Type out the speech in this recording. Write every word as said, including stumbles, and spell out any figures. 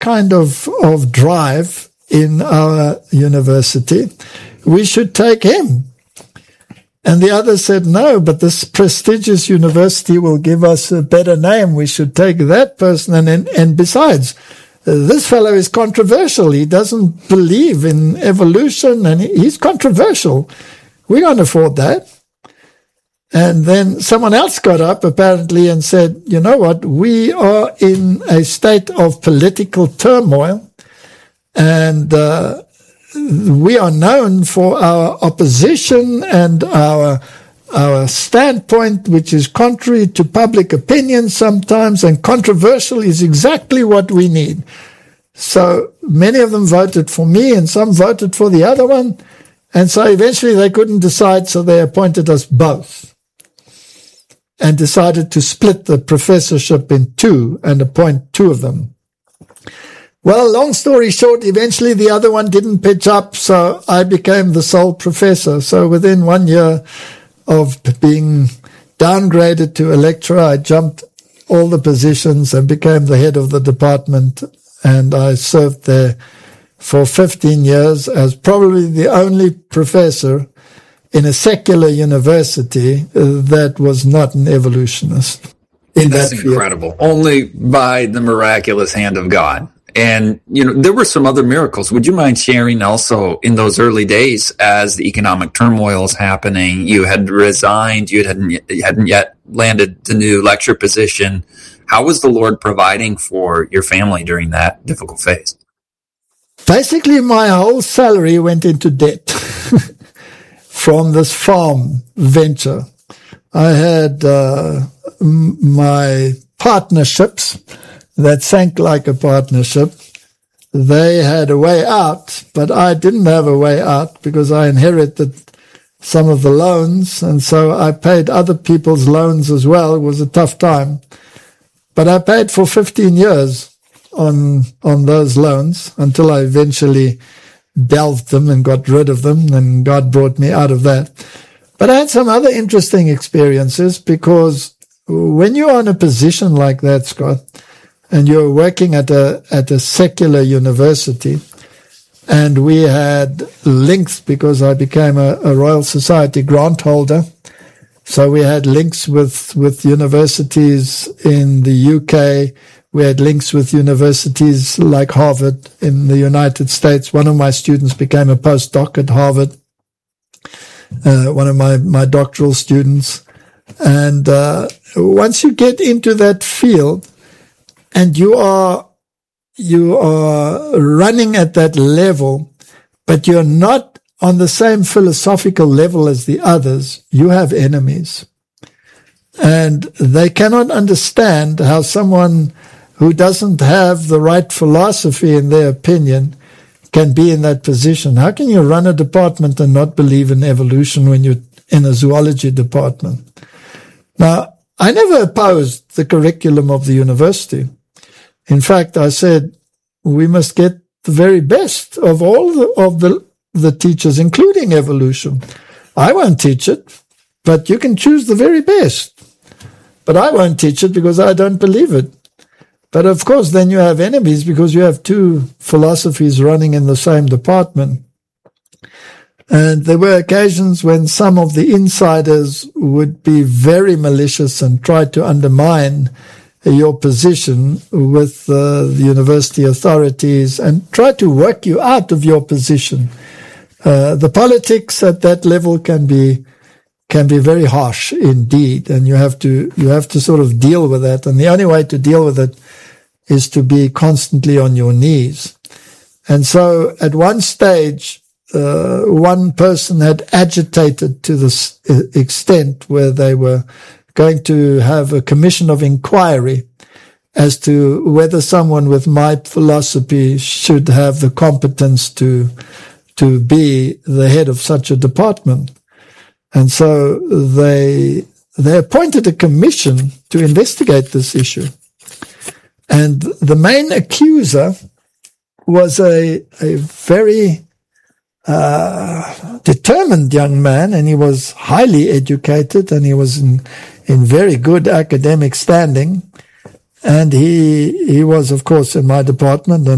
kind of, of drive in our university, we should take him. And the other said, no, but this prestigious university will give us a better name. We should take that person. And, and, and besides, uh, this fellow is controversial. He doesn't believe in evolution, and he, he's controversial. We can't afford that. And then someone else got up, apparently, and said, you know what? We are in a state of political turmoil, and uh we are known for our opposition and our our standpoint, which is contrary to public opinion sometimes, and controversial is exactly what we need. So many of them voted for me, and some voted for the other one. And so eventually they couldn't decide, so they appointed us both and decided to split the professorship in two and appoint two of them. Well, long story short, eventually the other one didn't pitch up, so I became the sole professor. So within one year of being downgraded to a lecturer, I jumped all the positions and became the head of the department, and I served there for fifteen years as probably the only professor in a secular university that was not an evolutionist. In That's that incredible. Only by the miraculous hand of God. And, you know, there were some other miracles. Would you mind sharing also in those early days as the economic turmoil is happening, you had resigned, you hadn't, you hadn't yet landed the new lecture position. How was the Lord providing for your family during that difficult phase? Basically, my whole salary went into debt from this farm venture. I had uh, m- my partnerships that sank like a partnership. They had a way out, but I didn't have a way out because I inherited some of the loans, and so I paid other people's loans as well. It was a tough time. But I paid for fifteen years on on those loans until I eventually delved them and got rid of them, and God brought me out of that. But I had some other interesting experiences, because when you're in a position like that, Scott, and you're working at a at a secular university, and we had links because I became a, a Royal Society grant holder. So we had links with, with universities in the U K. We had links with universities like Harvard in the United States. One of my students became a postdoc at Harvard, uh, one of my, my doctoral students. And uh, once you get into that field, and you are you are running at that level, but you're not on the same philosophical level as the others, you have enemies. And they cannot understand how someone who doesn't have the right philosophy, in their opinion, can be in that position. How can you run a department and not believe in evolution when you're in a zoology department? Now, I never opposed the curriculum of the university. In fact, I said, we must get the very best of all the, of the, the teachers, including evolution. I won't teach it, but you can choose the very best. But I won't teach it because I don't believe it. But of course, then you have enemies because you have two philosophies running in the same department. And there were occasions when some of the insiders would be very malicious and try to undermine your position with uh, the university authorities and try to work you out of your position. Uh, the politics at that level can be can be very harsh indeed, and you have to you have to sort of deal with that. And the only way to deal with it is to be constantly on your knees. And so, at one stage, uh, one person had agitated to this extent where they were going to have a commission of inquiry as to whether someone with my philosophy should have the competence to to be the head of such a department. And so they they appointed a commission to investigate this issue. And the main accuser was a a very uh, determined young man, and he was highly educated, and he was in in very good academic standing. And he he was, of course, in my department, and